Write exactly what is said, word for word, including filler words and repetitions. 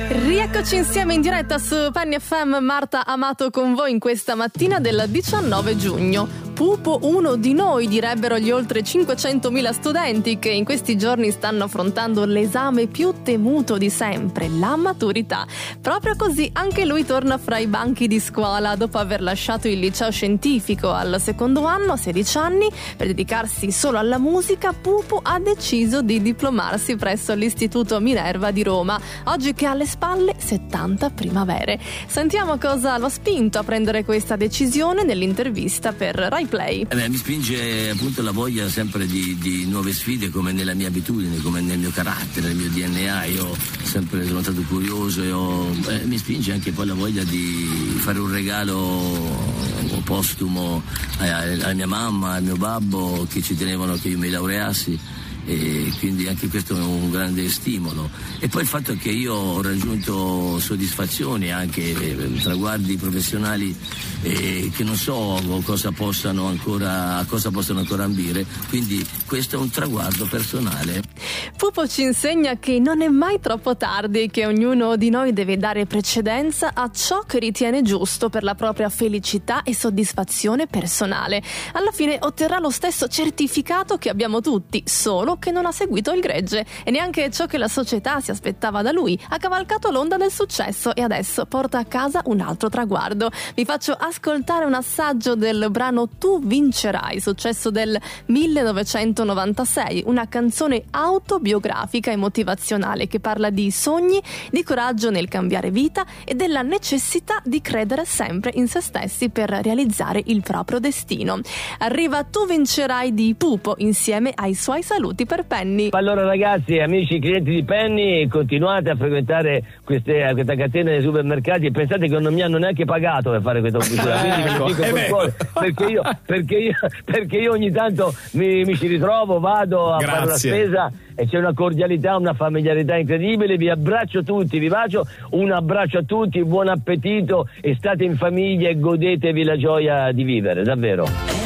Rieccoci insieme in diretta su Penny F M, Marta Amato con voi in questa mattina del diciannove giugno. Pupo uno di noi, direbbero gli oltre cinquecentomila studenti che in questi giorni stanno affrontando l'esame più temuto di sempre, la maturità. Proprio così anche lui torna fra i banchi di scuola dopo aver lasciato il liceo scientifico al secondo anno, a sedici anni, per dedicarsi solo alla musica. Pupo ha deciso di diplomarsi presso l'Istituto Minerva di Roma, oggi che ha alle spalle settanta primavere. Sentiamo cosa lo ha spinto a prendere questa decisione nell'intervista per Rai Play. Eh beh, mi spinge appunto la voglia sempre di, di nuove sfide, come nella mia abitudine, come nel mio carattere, nel mio D N A. Io sempre sono stato curioso e ho, eh, mi spinge anche poi la voglia di fare un regalo postumo alla mia mamma, al mio babbo, che ci tenevano che io mi laureassi, e quindi anche questo è un grande stimolo. E poi il fatto che io ho raggiunto soddisfazioni, anche traguardi professionali eh, che non so cosa possano ancora, a cosa possano ancora ambire, quindi questo è un traguardo personale. Pupo ci insegna che non è mai troppo tardi e che ognuno di noi deve dare precedenza a ciò che ritiene giusto per la propria felicità e soddisfazione personale. Alla fine otterrà lo stesso certificato che abbiamo tutti, solo che non ha seguito il gregge e neanche ciò che la società si aspettava da lui. Ha cavalcato l'onda del successo e adesso porta a casa un altro traguardo. Vi faccio ascoltare un assaggio del brano Tu vincerai, successo del millenovecentonovantasei, una canzone autobiografica e motivazionale che parla di sogni, di coraggio nel cambiare vita e della necessità di credere sempre in se stessi per realizzare il proprio destino. Arriva Tu vincerai di Pupo insieme ai suoi saluti per Penny. Allora ragazzi, amici clienti di Penny, continuate a frequentare queste, questa catena di supermercati e pensate che non mi hanno neanche pagato per fare questa pubblicità, quindi me lo dico per cuore, perché io, perché io perché io ogni tanto mi, mi ci ritrovo, vado a Grazie. fare la spesa e c'è una cordialità, una familiarità incredibile. Vi abbraccio tutti, vi bacio, un abbraccio a tutti, buon appetito e state in famiglia e godetevi la gioia di vivere, davvero.